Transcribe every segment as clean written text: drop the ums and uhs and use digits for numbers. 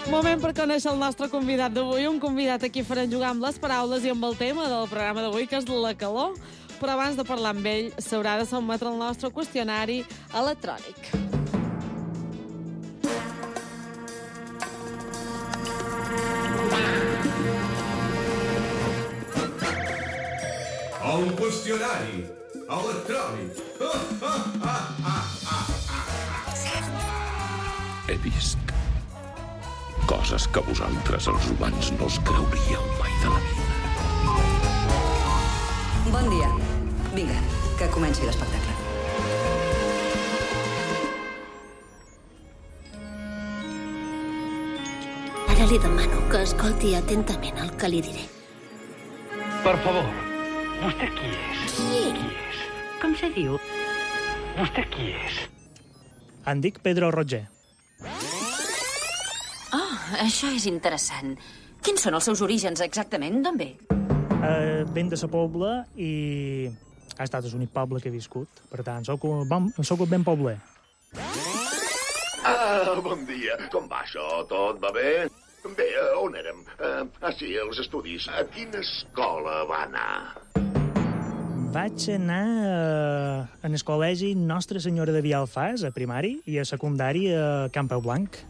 Moment per conèixer el nostre convidat d'avui, un convidat a qui farem jugar amb les paraules i amb el tema del programa d'avui, que és la calor. Però abans de parlar amb ell, s'haurà de sotmetre el nostre qüestionari electrònic. El qüestionari electrònic. He vist coses que vosaltres, els humans, no us creuríeu mai de la vida. Bon dia. Vinga, que comenci l'espectacle. Ara li demano que escolti atentament el que li diré. Per favor, vostè qui és? Qui és? Com se diu? Vostè qui és? Em dic Pedro Roger. Oh, això és interessant. Quins són els seus orígens exactament? D'on ve? Ben de sa Pobla i ha estat l'únic poble que he viscut. Per tant, soc ben pobler. Bon dia. Com va això? Tot va bé? Bé, on érem? Sí, els estudis. A quina escola va anar? Vaig anar en el col·legi Nostra Senyora de Vialfàs, a primari, i a secundari a Campeu Blanc.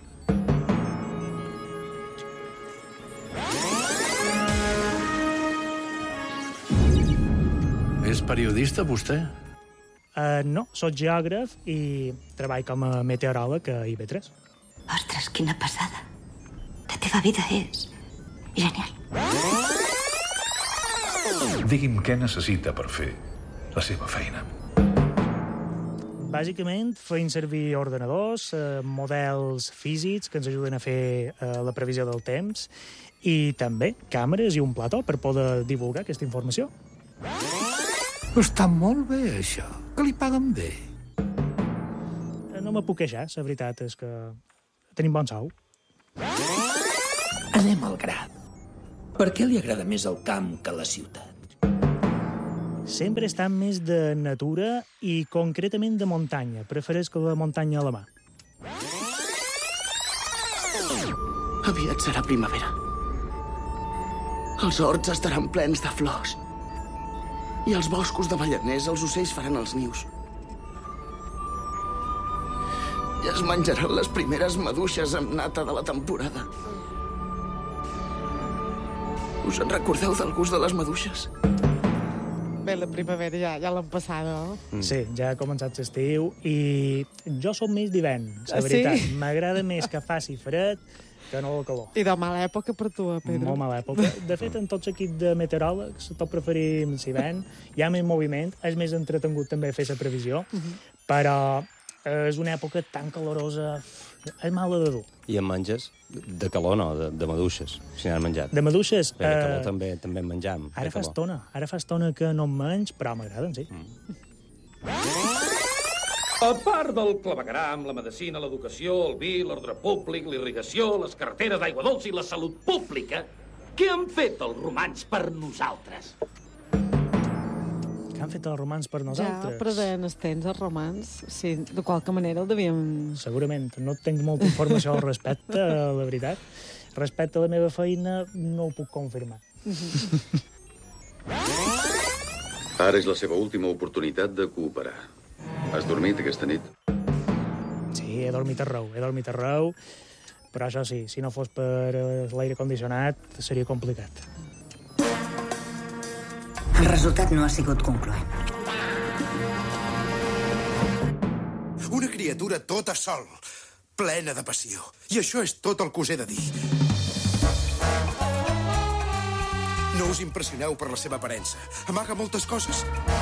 És periodista, vostè? No, soc geògraf i treballo com a meteoròleg a IB3. Ostres, quina passada. La teva vida és genial. Digui'm què necessita per fer la seva feina. Bàsicament, feim servir ordenadors, models físics que ens ajuden a fer la previsió del temps i també càmeres i un plató per poder divulgar aquesta informació. Està molt bé, això. Que li paguen bé. No me puc queixar, la veritat és que tenim bon sou. Anem al gra. Per què li agrada més el camp que la ciutat? Sempre he estat més de natura i concretament de muntanya. Prefereix la muntanya a la mà. Aviat serà primavera. Els horts estaran plens de flors. I als boscos d'avellaners els ocells faran els nius. I es menjaran les primeres maduixes amb nata de la temporada. Us en recordeu del gust de les maduixes? Bé, la primavera ja l'han passada. Sí, ja ha començat l'estiu i jo som més d'hivern, la veritat. Sí? M'agrada més que faci fred que no la calor. I de mala època per tu, Pedro. Molt mala època. De fet, en tots l'equip de meteoròlegs, tot preferim l'hivern. Hi ha més moviment, és més entretengut també fer la previsió, però és una època tan calorosa, és mala de dur. I en menges? De calor no, de maduixes, si n'has menjat. De maduixes? Bé, de calor també en menjam. Ara fa estona que no en menys, però m'agraden, sí. A part del clavegueram, la medicina, l'educació, el vi, l'ordre públic, l'irrigació, les carreteres d'aigua dolça i la salut pública, què han fet els romans per nosaltres? Què han fet els romans per nosaltres? Ja, però deien els temps, els romans. Sí, de qualque manera el devíem... Segurament. No tinc molta informació al respecte, la veritat. Respecte a la meva feina, no ho puc confirmar. Ara és la seva última oportunitat de cooperar. Has dormit aquesta nit? Sí, he dormit arreu, però això sí, si no fos per l'aire condicionat, seria complicat. El resultat no ha sigut concloent. Una criatura tota sol, plena de passió. I això és tot el que us he de dir. No us impressioneu per la seva aparença. Amaga moltes coses.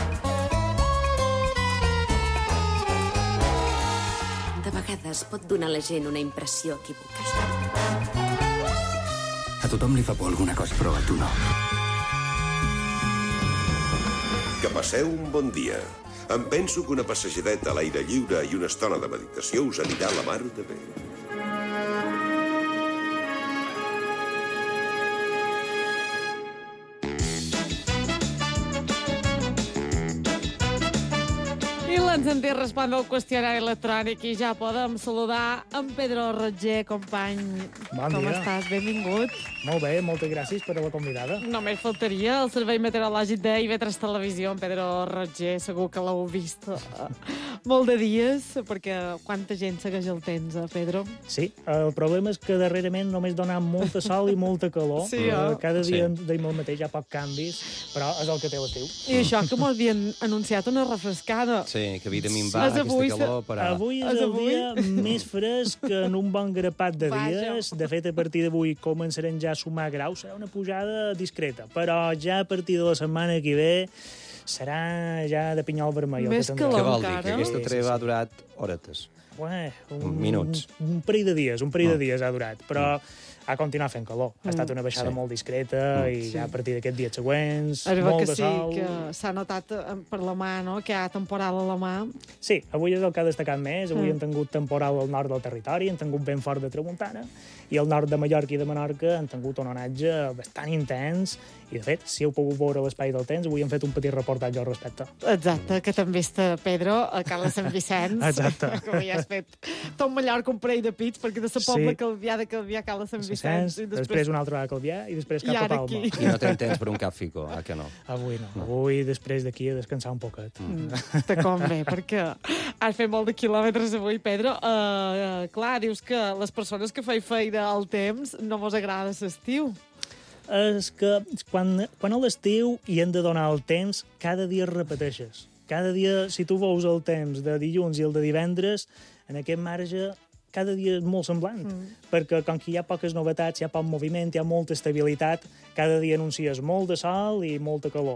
De vegades pot donar a la gent una impressió equivocada. A tothom li fa por alguna cosa, però a tu no. Que passeu un bon dia. Em penso que una passejadeta a l'aire lliure i una estona de meditació us anirà a la mar de bé. Doncs hem de respondre al qüestionari electrònic i ja podem saludar en Pedro Roger, company. Bon Com dia. estàs? Benvingut. Molt bé, moltes gràcies per a la convidada. Només faltaria el servei meteorològic de IB3 Televisió, en Pedro Roger, segur que l'heu vist molt de dies, perquè quanta gent segueix el temps, Pedro? Sí, el problema és que darrerament només dona molta sol i molta calor. Sí, Cada dia deim el mateix, hi ha poc canvis, però és el que té l'estiu. I això que m'ho havien anunciat una refrescada. Sí, que havia de minvar aquesta calor, però... Avui és el dia més fresc en un bon grapat de dies. De fet, a partir d'avui començarem ja a sumar graus. Serà una pujada discreta, però ja a partir de la setmana que ve serà ja de pinyol vermell. Més calor Què vol dir? encara? Que aquesta treva ha durat horetes. Minuts. Un parell de dies ha durat, però ha continuat fent calor. Ha estat una baixada molt discreta i ja a partir d'aquests dies següents, molt de sol. Que s'ha notat per la mà, no?, que hi ha temporal a la mà. Sí, avui és el que ha destacat més. Avui hem tingut temporal al nord del territori, hem tingut vent fort de tramuntana, i al nord de Mallorca i de Menorca han tingut un onatge bastant intens, i de fet, si heu pogut veure l'espai del temps, avui hem fet un petit reportatge al respecte. Exacte, que també està Pedro, a Cala Sant Vicenç. Exacte. Que ja has fet tot Mallorca un parell de pits, perquè de la Pobla de Calvià, Cala Sant Vicenç. Després una altra a Calvià i després cap a Palma. I no tens temps per un cap fico, que no? Avui no. Avui, després d'aquí, a descansar un poquet. Te convé, perquè has fet molt de quilòmetres avui, Pedro. Clar, dius que les persones que feina al temps no mos agrada l'estiu. És que quan a l'estiu hi hem de donar el temps, cada dia es repeteixes. Cada dia, si tu veus el temps de dilluns i el de divendres, en aquest marge cada dia és molt semblant, perquè com que hi ha poques novetats, hi ha poc moviment, hi ha molta estabilitat, cada dia anuncies molt de sol i molta calor.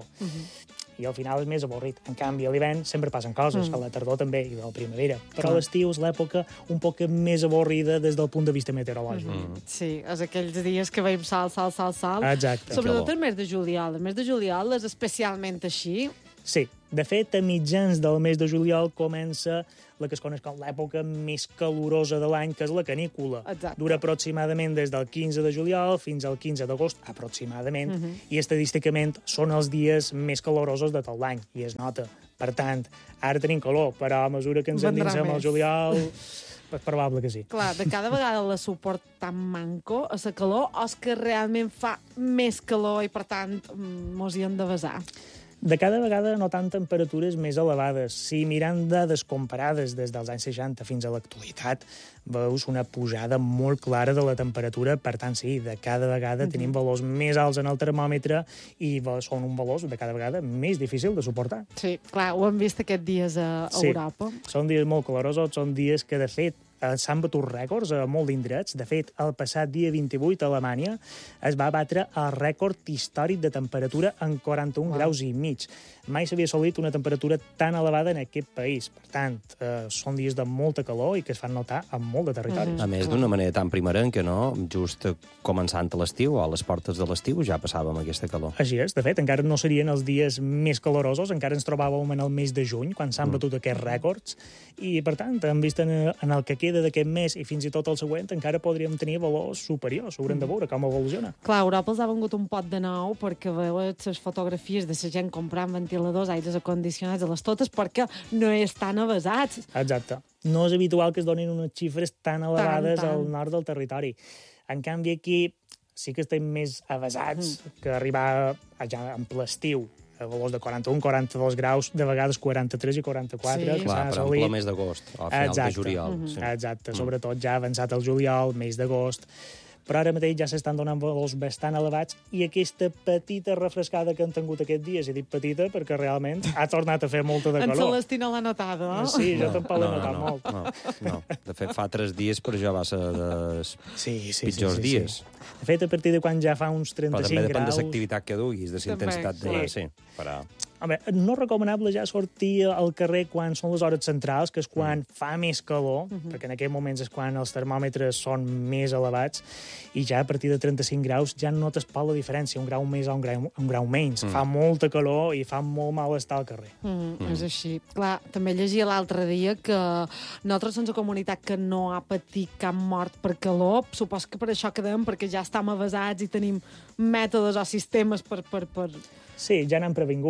I al final és més avorrit. En canvi, a l'hivern sempre passen coses, a la tardor també, i a la primavera. Però l'estiu és l'època un poc més avorrida des del punt de vista meteorològic. Sí, és aquells dies que veiem sol. Exacte. Sobretot el mes de juliol. El mes de juliol és especialment així. Sí, de fet, a mitjans del mes de juliol comença la que es coneix com l'època més calorosa de l'any, que és la canícula. Exacte. Dura aproximadament des del 15 de juliol fins al 15 d'agost, aproximadament, i estadísticament són els dies més calorosos de tot l'any, i es nota. Per tant, ara tenim calor, però a mesura que ens endinsem al juliol, és probable que sí. Clar, de cada vegada la suport tan manco a la calor, o és que realment fa més calor i, per tant, mos hi hem de basar? De cada vegada notant temperatures més elevades. Si mirant dades comparades des dels anys 60 fins a l'actualitat, veus una pujada molt clara de la temperatura. Per tant, sí, de cada vegada tenim valors més alts en el termòmetre i són un valors de cada vegada més difícil de suportar. Sí, clar, ho hem vist aquests dies a Europa. Són dies molt calorosos, són dies que, de fet, s'han batut rècords a molt d'indrets. De fet, el passat dia 28 a Alemanya es va batre el rècord històric de temperatura en 41 graus i mig. Mai s'havia assolit una temperatura tan elevada en aquest país. Per tant, són dies de molta calor i que es fan notar en molt de territoris. A més, d'una manera tan primerenca, no? Just començant a l'estiu, o a les portes de l'estiu, ja passàvem aquesta calor. Així és. De fet, encara no serien els dies més calorosos, encara ens trobàvem en el mes de juny, quan s'han batut aquests rècords, i, per tant, hem vist en el que queda d'aquest mes i fins i tot el següent, encara podríem tenir valors superiors. Haurem de veure com evoluciona. Clar, a Europa els ha vengut un pot de nou perquè veus les fotografies de la gent comprant ventiladors, aires acondicionats a les totes, perquè no estan avasats. Exacte. No és habitual que es donin unes xifres tan elevades al nord del territori. En canvi, aquí sí que estem més avasats que arribar ja en ple estiu a valors de 41, 42 graus, de vegades 43 i 44. Sí. Clar, però en ple mes d'agost, al final de juliol. Exacte, sobretot ja avançat el juliol, mes d'agost. Però ara mateix ja s'estan donant valors bastant elevats i aquesta petita refrescada que han tingut aquests dies, he dit petita perquè realment ha tornat a fer molta de calor. En Celestí no l'ha notada, no? Sí, jo tampoc l'he notat molt. No. De fet, fa 3 dies, però ja va ser dels pitjors dies. De fet, a partir de quan ja fa uns 35 graus... Però també depèn de l'activitat que duguis, de la intensitat de... Sí, però... Home, no és recomanable ja sortir al carrer quan són les hores centrals, que és quan fa més calor, perquè en aquests moments és quan els termòmetres són més elevats, i ja a partir de 35 graus ja notes poc la diferència, un grau més o un grau menys. Fa molta calor i fa molt mal estar al carrer. És així. Clar, també llegia l'altre dia que nosaltres som una comunitat que no ha patit cap mort per calor. Supos que per això quedem, perquè ja estem avasats i tenim mètodes o sistemes per... Sí, ja n'han previnguts.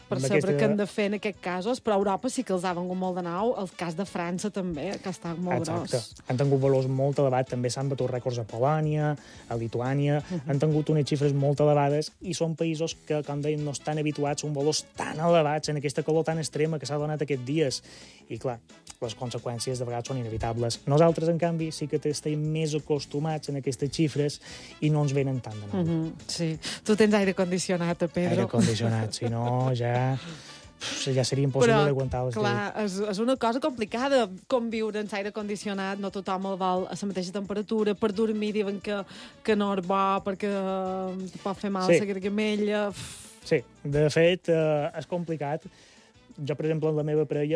per saber què han de fer en aquests casos, però a Europa sí que els ha vengut molt de nou, el cas de França també, que ha estat molt gros. Han tingut valors molt elevats, també s'han batut rècords a Polònia, a Lituània, han tingut unes xifres molt elevades i són països que, com deien, no estan habituats a uns valors tan elevats en aquesta calor tan extrema que s'ha donat aquests dies. I, clar, les conseqüències de vegades són inevitables. Nosaltres, en canvi, sí que estem més acostumats en aquestes xifres i no ens venen tant de nou. Sí. Tu tens aire condicionat, Pedro. Aire condicionat, si no, ja seria impossible d'aguantar l'estiu. Clar, és una cosa complicada conviure en aire condicionat, no tothom el vol a la mateixa temperatura, per dormir diuen que no és bo, perquè pot fer mal la gargamella. Sí, de fet, és complicat. Jo, per exemple, amb la meva parella,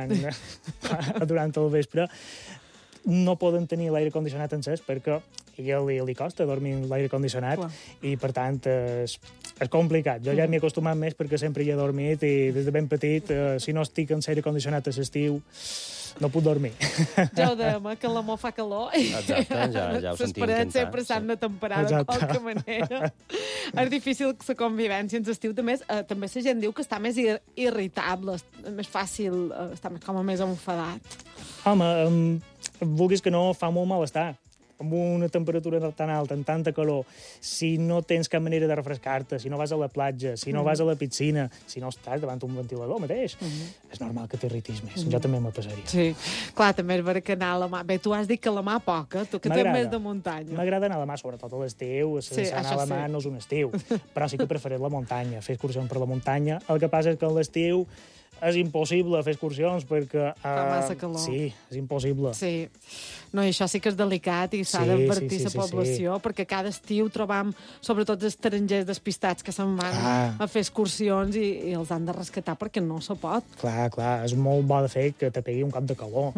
durant el vespre, no poden tenir l'aire condicionat encès perquè a ella li costa dormir amb l'aire condicionat i, per tant, és complicat. Jo ja m'hi he acostumat més perquè sempre hi he dormit i des de ben petit, si no estic amb l'aire condicionat a l'estiu, no puc dormir. Ja ho dèiem, que l'amor fa calor. Exacte, ja ho sentim cantar. Les sempre s'han de temperar de qualque manera. És difícil la convivència en l'estiu. També la gent diu que està més irritable, més fàcil, està més enfadat. Home, vulguis que no, fa molt malestar. Amb una temperatura tan alta, amb tanta calor, si no tens cap manera de refrescar-te, si no vas a la platja, si no vas a la piscina, si no estàs davant un ventilador mateix, és normal que t'irritis més. Jo també m'ho passaria. Sí, clar, també és vera que anar a la mà... Bé, tu has dit que la mà poca, tu que tens més de muntanya. M'agrada anar a la mà, sobretot a l'estiu. Anar a la mà no és un estiu, però sí que prefereix la muntanya, fer excursions per la muntanya. El que passa és que a l'estiu és impossible fer excursions perquè... Fa massa calor. Sí, és impossible. Sí. No, i això sí que és delicat i s'ha d'advertir la població, perquè cada estiu trobam, sobretot estrangers despistats que se'n van a fer excursions i els han de rescatar perquè no se pot. Clar, és molt bo de fer que te pegui un cop de calor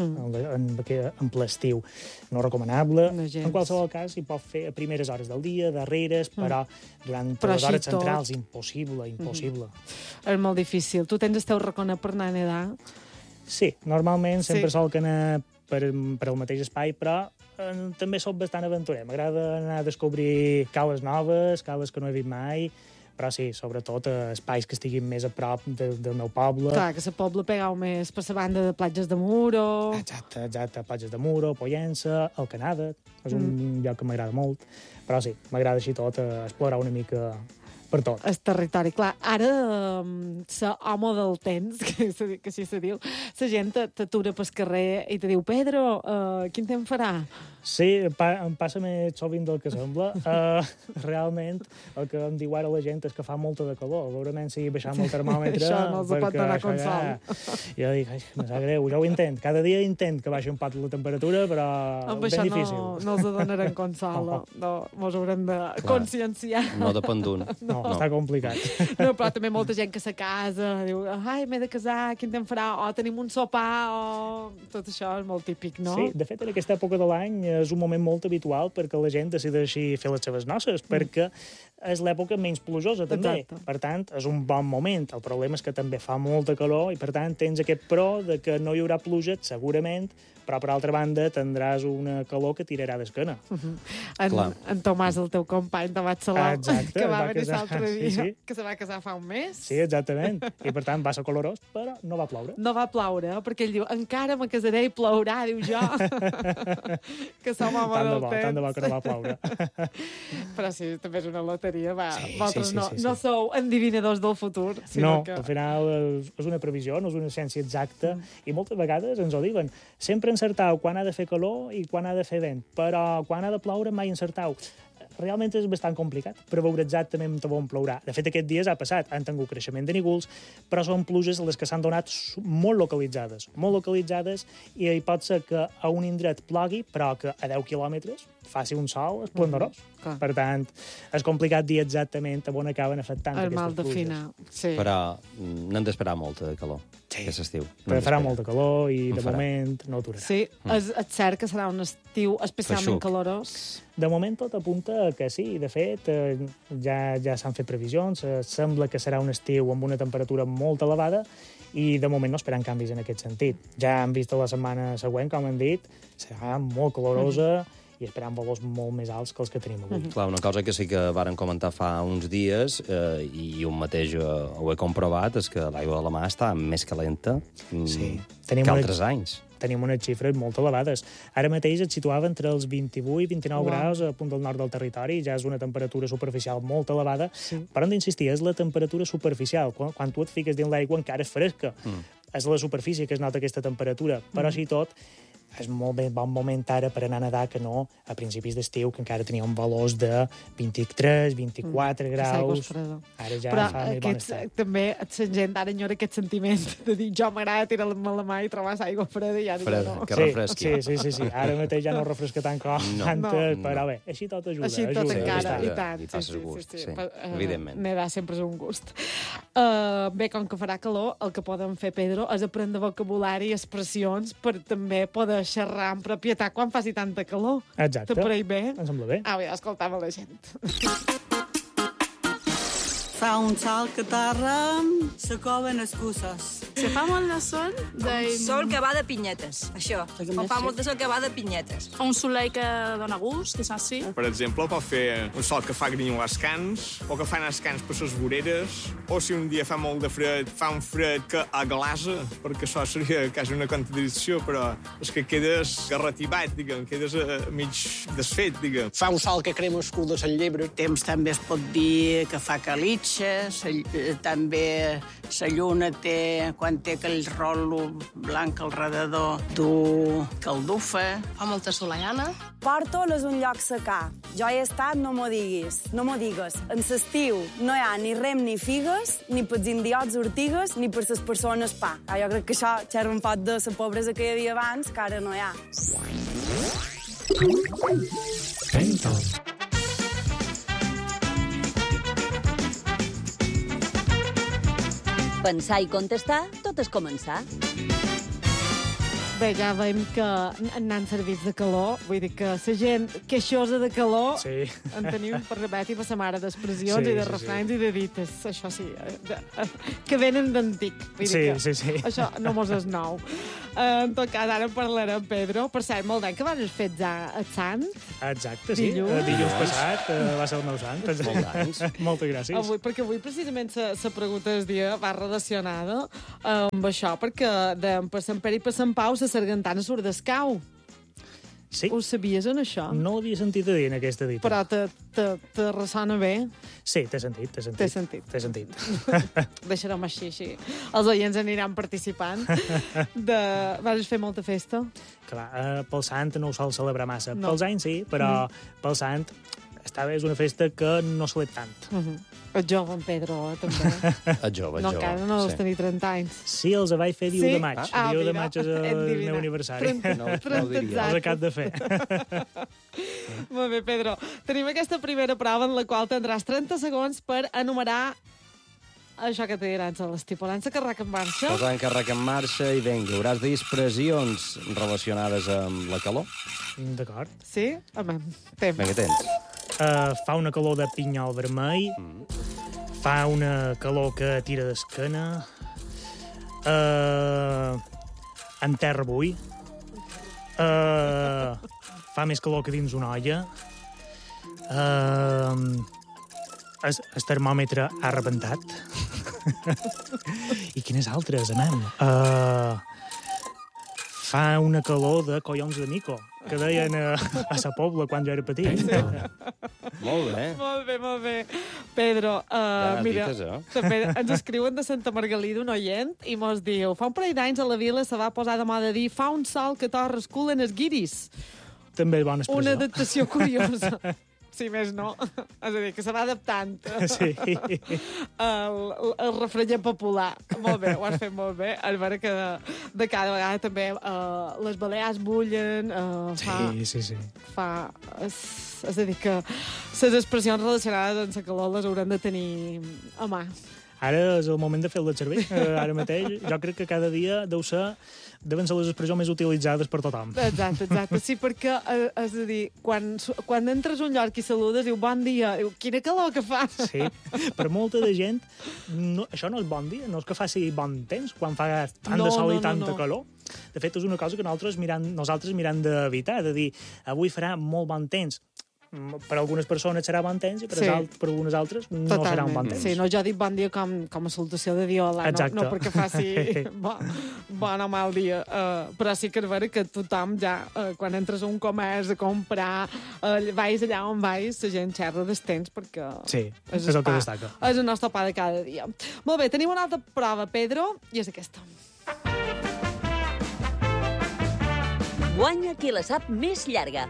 en ple estiu. No recomanable. En qualsevol cas, s'hi pot fer a primeres hores del dia, darreres, però durant les hores centrals, impossible. És molt difícil. Tu tens el teu raconet per anar a nedar? Sí, normalment sempre sol anar per al mateix espai, però també soc bastant aventurer. M'agrada anar a descobrir cales noves, cales que no he vist mai, però sí, sobretot espais que estiguin més a prop del meu poble. Clar, que el poble pegau més per la banda de platges de Muro. Exacte, platges de Muro, Pollença, Alcanada, és un lloc que m'agrada molt, però sí, m'agrada així tot explorar una mica per tot. El territori, clar. Ara, home del temps, que així se diu, la gent t'atura pel carrer i te diu, Pedro, quin temps farà? Sí, em passa més sovint del que sembla. Realment, el que em diu ara la gent és que fa molta de calor. Veurem si baixam el termòmetre. Això no els pot donar consol. Jo dic, me sap greu, jo ho intent. Cada dia intent que baixi un pat la temperatura, però ben difícil. No els donaran consol. No, mos haurem de conscienciar. No depèn d'un. No, està complicat. No, però també molta gent que se casa, diu, ai, m'he de casar, quin temps farà? O tenim un sopar, o... Tot això és molt típic, no? Sí, de fet, en aquesta època de l'any és un moment molt habitual perquè la gent decideixi fer les seves noces, perquè és l'època menys plujosa, també. Exacte. Per tant, és un bon moment. El problema és que també fa molta calor i, per tant, tens aquest pro de que no hi haurà pluja, segurament, però, per altra banda, tindràs una calor que tirarà d'esquena. En Tomàs, el teu company de Batxaló, que va venir l'altre dia, que se va casar fa un mes. Sí, exactament. I, per tant, va ser colorós, però no va ploure. No va ploure, perquè ell diu, encara me casaré i plourà, diu jo. Que som home del temps. Tant de bo que no va ploure. Però sí, també és una loteria. Vosaltres no sou endivinadors del futur. No, al final és una previsió, no és una ciència exacta, i moltes vegades ens ho diuen. Sempre encertau quan ha de fer calor i quan ha de fer vent, però quan ha de ploure mai encertau. Realment és bastant complicat preveure exactament on plourà. De fet, aquests dies ha passat, han tingut creixement de nígols, però són pluges les que s'han donat molt localitzades, i hi pot ser que a un indret plogui, però que a 10 quilòmetres faci un sol esplendorós. Per tant, és complicat dir exactament on acaben afectant aquestes pluges. Sí. Però n'hem d'esperar molta de calor. Sí. Aquest estiu. Però farà molta calor i, de moment, no aturarà. Sí, és cert que serà un estiu especialment calorós? De moment tot apunta que sí. De fet, ja s'han fet previsions. Sembla que serà un estiu amb una temperatura molt elevada i de moment no esperen canvis en aquest sentit. Ja hem vist la setmana següent, com hem dit, serà molt calorosa i esperant valors molt més alts que els que tenim avui. Clar, una cosa que sí que varen comentar fa uns dies, i un mateix ho he comprovat, és que l'aigua de la mar està més calenta que altres anys. Tenim unes xifres molt elevades. Ara mateix et situava entre els 28 i 29 graus a punt del nord del territori, ja és una temperatura superficial molt elevada, però hem d'insistir, és la temperatura superficial. Quan tu et fiques dins l'aigua encara és fresca. És la superfície que es nota aquesta temperatura, però així tot és molt bon moment ara per anar a nedar que no a principis d'estiu, que encara teníem valors de 23, 24 graus. Ara ja fa més bon estat. També la gent ara enyora aquest sentiment de dir jo m'agrada tirar-me a la mà i trobar aigua freda i ara ja no. Que refresqui. Sí. Ara mateix ja no refresca tant com antes, però bé, així tot ajuda. Així tot encara, i tant. I passes gust, evidentment. Nedar sempre és un gust. Bé, com que farà calor, el que podem fer, Pedro, és aprendre vocabulari i expressions per també poder xerrar amb propietat quan faci tanta calor. Exacte. Te pareix bé? Em sembla bé. Bé, escoltava la gent. Fa un sol que torra, se coven excuses. Se fa molt de sol? Sol que va de pinyetes, això. O fa molt de sol que va de pinyetes. Fa un soleil que dona gust, que és així. Per exemple, pot fer un sol que fa grinyolar els cans, o que fan els cans per les voreres, o si un dia fa molt de fred, fa un fred que aglasa, perquè això seria quasi una contradicció, però és que quedes garrativat, diguem, quedes mig desfet, diguem. Fa un sol que crema el cul de Sant Llebre. Temps també es pot dir que fa calitxa, també la lluna té, quan té aquell rolo blanc al redador, du caldufa. Fa molta solellana. Pòrtol és un lloc secà. Jo hi he estat, no m'ho diguis. No m'ho digues. En l'estiu no hi ha ni rem ni figues, ni pels indiots ortigues, ni per les persones pa. Jo crec que això xerra un poc de la pobresa que hi havia abans, que ara no hi ha. Pensar i contestar, tot és començar. Bé, ja veiem que anant servits de calor, vull dir que la gent queixosa de calor en tenim per repetir per sa mare d'expressions i de refranys i de dites, això sí, que venen d'antic. Sí. Això no mos és nou. En tot cas, ara parlarem, Pedro. Per cert, molt d'any que van fet ja el sant. Exacte, sí. Dilluns passat va ser el meu sant. Molts anys. Moltes gràcies. Perquè avui precisament la pregunta del dia va relacionada amb això, perquè per Sant Pere i per Sant Pau la sargantana surt d'escau. Sí. Ho sabies, en això? No l'havia sentit a dir en aquesta dita. Però te ressona bé? Sí, t'he sentit. Deixarem així. Els oients aniran participant. Vas fer molta festa? Clar, pel sant no ho sol celebrar massa. Pels anys sí, però pel sant està bé, és una festa que no se l'het tant. El jove, en Pedro, també. El jove. No, encara no deus tenir 30 anys. Sí, els vaig fer 10 de maig. 10 de maig és el meu aniversari. No ho diria. Els acabo de fer. Molt bé, Pedro. Tenim aquesta primera prova en la qual tindràs 30 segons per enumerar això que te diran a l'estipulança Carrac en marxa. Posant Carrac en marxa i vinga, hauràs de dir expressions relacionades amb la calor. D'acord. Sí? Home, temps. Vinga, tens. Fa una calor de pinyol vermell, fa una calor que tira d'esquena, en terra bull, fa més calor que dins una olla, el termòmetre ha rebentat. I quines altres, anem? Fa una calor de collons de mico, que deien a sa pobla quan jo era petit. Molt bé. Molt bé. Pedro, mira, també ens escriuen de Santa Margalida un oient i mos diu, fa un parell d'anys a la vila se va posar de moda dir fa un sol que torra es cul en els guiris. També bona expressió. Una adaptació curiosa. Si més no. És a dir, que se va adaptant el refrenyar popular. Molt bé, ho has fet molt bé. És vera que de cada vegada també les balears bullen. Sí. És a dir, que les expressions relacionades amb la calor les haurem de tenir a mà. Ara és el moment de fer-les servir. Ara mateix, jo crec que cada dia deuen ser les expressions més utilitzades per tothom. Exacte. Sí, perquè, és a dir, quan entres a un lloc i saludes, diu bon dia, diu, quina calor que fa. Sí, per molta de gent, això no és bon dia, no és que faci bon temps, quan fa tant de sol i tanta calor. De fet, és una cosa que nosaltres mirem d'evitar, de dir, avui farà molt bon temps. Per algunes persones serà bon temps i per algunes altres no serà un bon temps. Sí, no, jo dic bon dia com a salutació de dia, hola, no perquè faci bon o mal dia. Però sí que és vera que tothom ja, quan entres a un comerç a comprar, vais allà on vais, la gent xerra dels temps perquè... Sí, és el que destaca. És el nostre pa de cada dia. Molt bé, tenim una altra prova, Pedro, i és aquesta. Guanya qui la sap més llarga.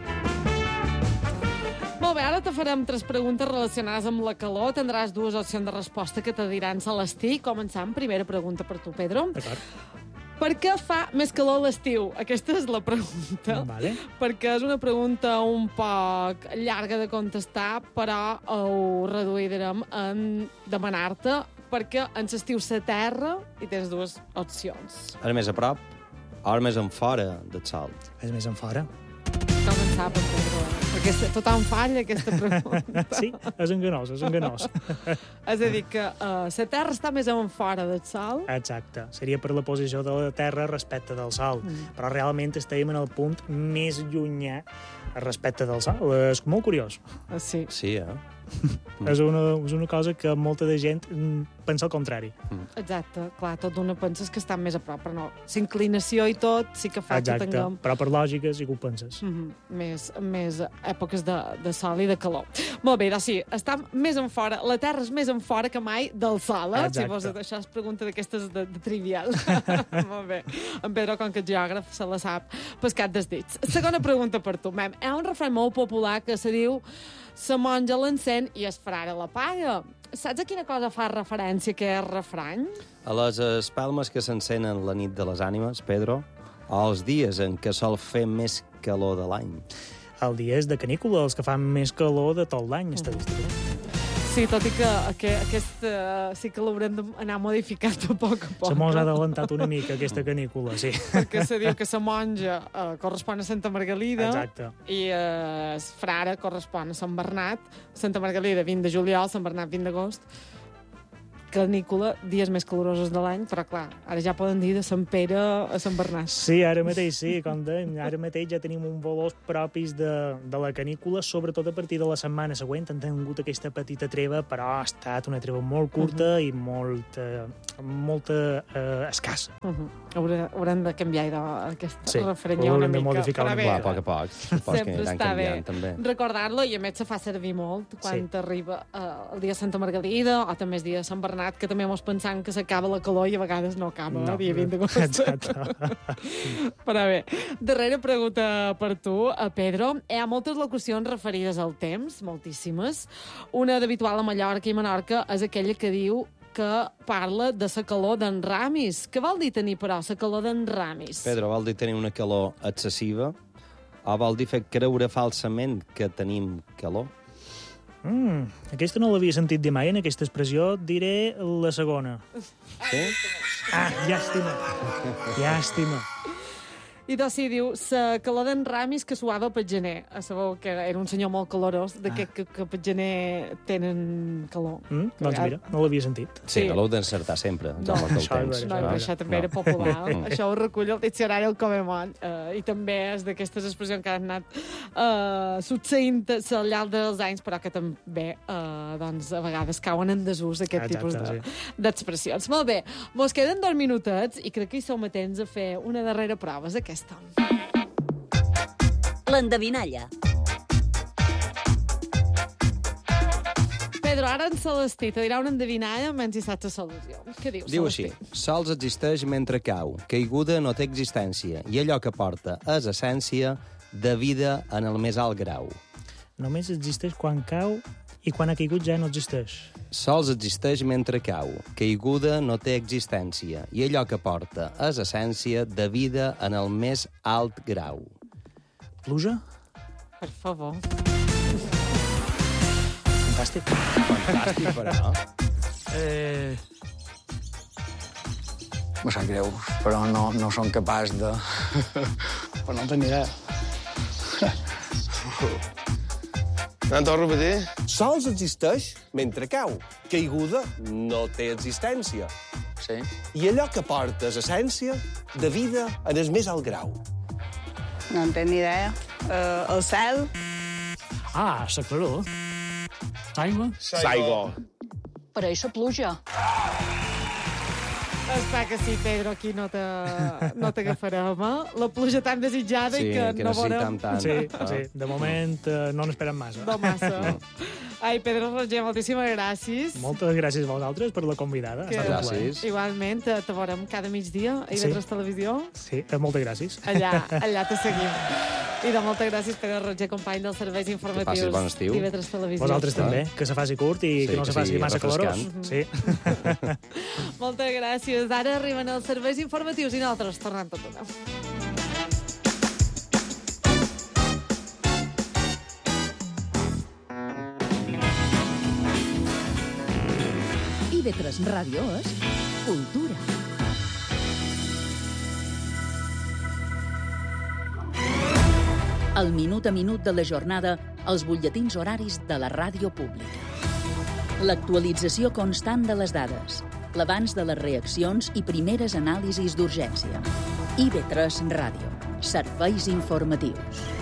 Molt bé, ara te farem 3 preguntes relacionades amb la calor. Tindràs 2 opcions de resposta que te diran Celestí. Començant, primera pregunta per tu, Pedro. D'acord. Per què fa més calor a l'estiu? Aquesta és la pregunta. Vale. Perquè és una pregunta un poc llarga de contestar, però ho reduirem en demanar-te perquè en l'estiu s'aterra i tens 2 opcions. És més a prop o és més en fora del sol? És més en fora. Com en sap, Pedro? Perquè tothom falla, aquesta pregunta. Sí, és enganós. És a dir, que la Terra està més en fora del Sol? Exacte. Seria per la posició de la Terra respecte del Sol. Però realment estem en el punt més llunyà respecte del Sol. És molt curiós. Sí. Sí, És una cosa que molta de gent pensa el contrari. Exacte. Clar, tot d'una penses que estan més a prop, però no. S'inclinació i tot sí que fa que tinguem... Però per lògica sí que ho penses. Més èpoques de sol i de calor. Molt bé, doncs sí, estem més en fora. La Terra és més en fora que mai del Sol, Exacte. Si vols deixar pregunta d'aquestes de trivial. Molt bé. En Pedro, com que és geògraf, se la sap pescat dels dits. Segona pregunta per tu, Mem. Hi ha un refrany molt popular que se diu «La monja l'encén i es frare la paga». Saps a quina cosa fa referència aquest refrany? A les espelmes que s'encenen la nit de les ànimes, Pedro, o els dies en què sol fer més calor de l'any. El dia és de canícula, els que fan més calor de tot l'any, estadísticament. Sí, tot i que aquest sí que l'haurem d'anar modificant a poc a poc. Se mos ha adelantat una mica, aquesta canícula, sí. Perquè se diu que la monja correspon a Santa Margalida. Exacte. I el frare correspon a Sant Bernat. Santa Margalida, 20 de juliol, Sant Bernat, 20 d'agost. Canícula, dies més calorosos de l'any, però clar, ara ja poden dir de Sant Pere a Sant Bernat. Sí, ara mateix sí, com dèiem, ara mateix ja tenim un valors propis de la canícula, sobretot a partir de la setmana següent. Han tingut aquesta petita treva, però ha estat una treva molt curta i molt escassa. Haurem de canviar aquest refreny una haurem de mica. modificar una mica. A poc a poc. Sempre està bé recordar-lo i a més se fa servir molt quan arriba el dia de Santa Margalida o també el dia de Sant Bernat, que també mos pensant que s'acaba la calor i a vegades no acaba, el dia 20 d'agost. Exacte. Però bé, darrera pregunta per tu, Pedro. Hi ha moltes locucions referides al temps, moltíssimes. Una d'habitual a Mallorca i Menorca és aquella que diu que parla de la calor d'en Ramis. Què vol dir tenir, però, la calor d'en Ramis? Pedro, vol dir tenir una calor excessiva o vol dir fer creure falsament que tenim calor? Aquesta no l'havia sentit dir mai, en aquesta expressió. Diré la segona. Sí? Llàstima. I doncs sí, diu, la calor d'en Ramis que suava pel gener. Sabeu que era un senyor molt calorós, d'aquest que pel gener tenen calor. Doncs mira, no l'havia sentit. Sí, no l'heu d'encertar sempre. No, això també era popular. Això ho recull el diccionari del Comemont. I també és d'aquestes expressions que han anat succeint al llarg dels anys, però que també doncs, a vegades cauen en desús aquest tipus d'expressions. Molt bé, mos queden 2 minutets i crec que hi som atents a fer una darrera prova, és aquesta. L'endevinalla. Pedro, ara en Celestí te dirà una endevinalla menys hi saps la solució. Què dius, Diu així, sols existeix mentre cau, caiguda no té existència, i allò que porta és essència de vida en el més alt grau. Només existeix quan cau i quan ha caigut ja no existeix. Sols existeix mentre cau, caiguda no té existència, i allò que porta és essència de vida en el més alt grau. Pluja? Per favor. Fantàstic. Fantàstic, però. Me sap greu, però no som capaç de... però no tenia idea. Torno a repetir. Sols existeix mentre cau. Caiguda no té existència. Sí. I allò que porta és essència de vida en el més alt grau. No en tenc ni idea. El cel. Ah, la claror. L'aigua. L'aigua. Però i la pluja? Està que sí, Pedro, aquí no t'agafarem, La pluja tan desitjada i que no veurem. Sí, de moment no n'esperem massa. No massa. Ai, Pedro Roger, moltíssimes gràcies. Moltes gràcies a vosaltres per la convidada. Gràcies. Igualment, te veurem cada migdia a IB3 Televisió. Sí, moltes gràcies. Allà te seguim. I de moltes gràcies, Pedro Roger, company dels serveis informatius d'IB3 Televisió. Vosaltres també, que se faci curt i que no se faci massa calorós. Sí. Moltes gràcies. Ara arriben els serveis informatius i nosaltres tornem tot d'una. IB3 Ràdio és cultura. El minut a minut de la jornada als butlletins horaris de la ràdio pública. L'actualització constant de les dades, l'abans de les reaccions i primeres anàlisis d'urgència. IB3 Ràdio. Serveis informatius.